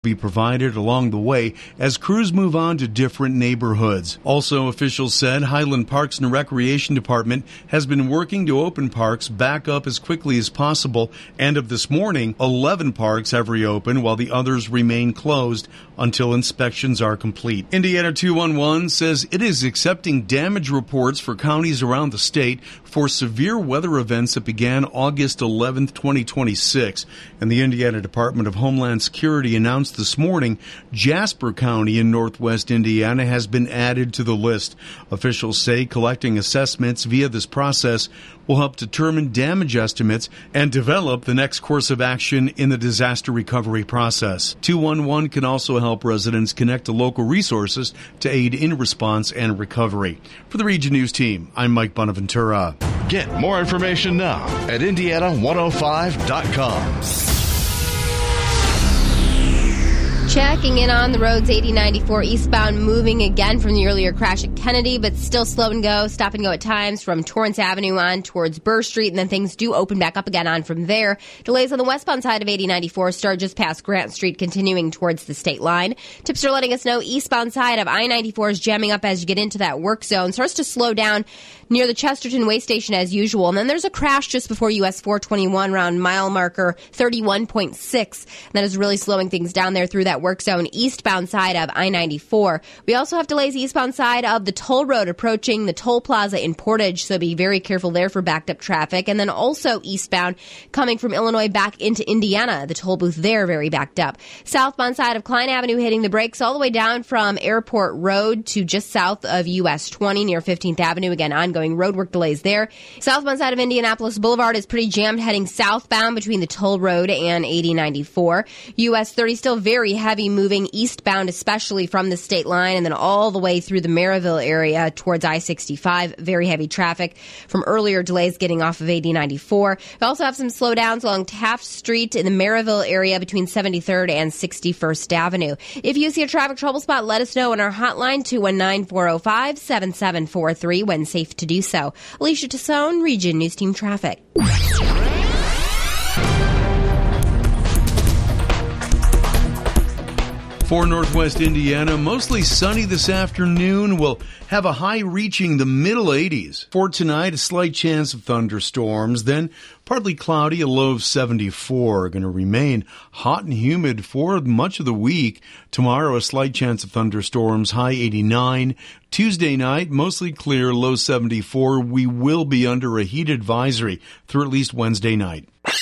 be provided along the way as crews move on to different neighborhoods. Also, officials said Highland Parks and Recreation Department has been working to open parks back up as quickly as possible, and of this morning, 11 parks have reopened while the others remain closed until inspections are complete. Indiana 211 says it is accepting damage reports for counties around the state for severe weather events that began August 11th, 2026, and the Indiana Department of Homeland Security announced this morning Jasper County in northwest Indiana has been added to the list. Officials say collecting assessments via this process will help determine damage estimates and develop the next course of action in the disaster recovery process. 211 can also help residents connect to local resources to aid in response and recovery. For the Region News team, I'm Mike Bonaventura. Get more information now at Indiana105.com. Checking in on the roads, 8094 eastbound moving again from the earlier crash at Kennedy, but still slow and go, stop and go at times from Torrance Avenue on towards Burr Street, and then things do open back up again on from there. Delays on the westbound side of 8094 start just past Grant Street, continuing towards the state line. Tips are letting us know eastbound side of I-94 is jamming up as you get into that work zone. Starts to slow down near the Chesterton Way Station as usual. And then there's a crash just before US 421 around mile marker 31.6. That is really slowing things down there through that work zone eastbound side of I-94. We also have delays eastbound side of the toll road approaching the toll plaza in Portage, so be very careful there for backed up traffic. And then also eastbound coming from Illinois back into Indiana, the toll booth there very backed up. Southbound side of Klein Avenue hitting the brakes all the way down from Airport Road to just south of US 20 near 15th Avenue. Again, ongoing roadwork delays there. Southbound side of Indianapolis Boulevard is pretty jammed heading southbound between the toll road and 8094. US 30 still very heavy moving eastbound, especially from the state line and then all the way through the Maryville area towards I-65. Very heavy traffic from earlier delays getting off of 8094. We also have some slowdowns along Taft Street in the Maryville area between 73rd and 61st Avenue. If you see a traffic trouble spot, let us know on our hotline 219-405-7743 when safe to do so. Alicia Tassone, Region News Team Traffic. For Northwest Indiana, mostly sunny this afternoon. We'll have a high reaching the middle 80s. For tonight, a slight chance of thunderstorms. Then partly cloudy, a low of 74. Going to remain hot and humid for much of the week. Tomorrow, a slight chance of thunderstorms, high 89. Tuesday night, mostly clear, low 74. We will be under a heat advisory through at least Wednesday night.